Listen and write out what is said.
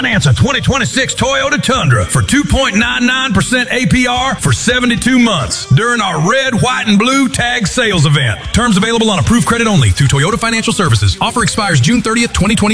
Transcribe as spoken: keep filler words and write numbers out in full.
Finance a twenty twenty-six Toyota Tundra for two point nine nine percent A P R for seventy-two months during our red, white, and blue tag sales event. Terms available on approved credit only through Toyota Financial Services. Offer expires June thirtieth, twenty twenty.